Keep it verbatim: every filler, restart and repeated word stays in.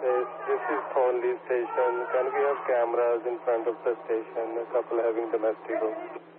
Yes, this is Thornley station. Can we have cameras in front of the station? A couple having domestic.